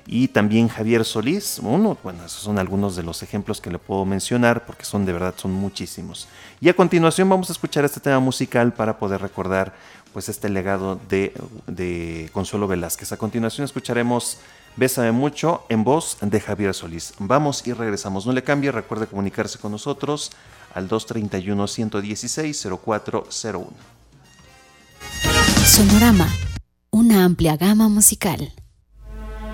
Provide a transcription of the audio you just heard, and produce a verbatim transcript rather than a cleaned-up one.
y también Javier Solís. Uno, bueno, esos son algunos de los ejemplos que le puedo mencionar porque son de verdad, son muchísimos. Y a continuación vamos a escuchar este tema musical para poder recordar pues este legado de, de Consuelo Velázquez. A continuación escucharemos Bésame Mucho en voz de Javier Solís. Vamos y regresamos. No le cambie, recuerde comunicarse con nosotros al dos treinta y uno, ciento dieciséis, cero cuatro cero uno. Sonorama, una amplia gama musical.